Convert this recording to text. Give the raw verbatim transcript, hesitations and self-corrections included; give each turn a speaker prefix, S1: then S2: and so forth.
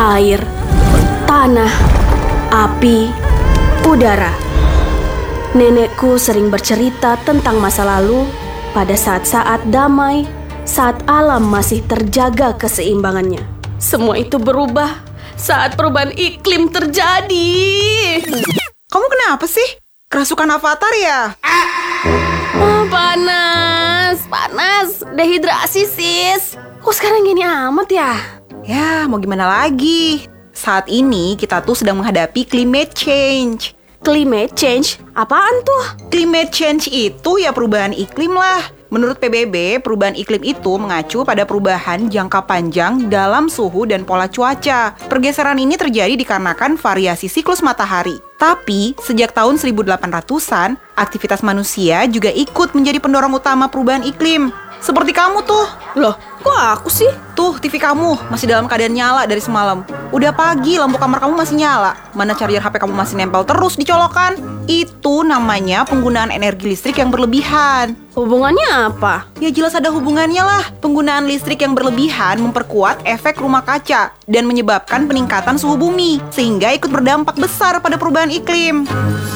S1: air, tanah, api, udara. Nenekku sering bercerita tentang masa lalu pada saat-saat damai, saat alam masih terjaga keseimbangannya. Semua itu berubah saat perubahan iklim terjadi.
S2: Kamu kenapa sih? Kerasukan avatar ya?
S1: Oh, panas, panas, dehidrasi sis. Kok sekarang gini amat ya?
S2: Ya, mau gimana lagi? Saat ini kita tuh sedang menghadapi climate change.
S1: Climate change? Apaan tuh?
S2: Climate change itu ya perubahan iklim lah. Menurut P B B, perubahan iklim itu mengacu pada perubahan jangka panjang dalam suhu dan pola cuaca. Pergeseran ini terjadi dikarenakan variasi siklus matahari. Tapi, sejak tahun seribu delapan ratusan, aktivitas manusia juga ikut menjadi pendorong utama perubahan iklim. Seperti kamu tuh.
S1: Loh, kok aku sih?
S2: Tuh, T V kamu masih dalam keadaan nyala dari semalam. Udah pagi, lampu kamar kamu masih nyala. Mana charger H P kamu masih nempel terus di colokan. Itu namanya penggunaan energi listrik yang berlebihan.
S1: Hubungannya apa?
S2: Ya jelas ada hubungannya lah. Penggunaan listrik yang berlebihan memperkuat efek rumah kaca dan menyebabkan peningkatan suhu bumi, sehingga ikut berdampak besar pada perubahan iklim.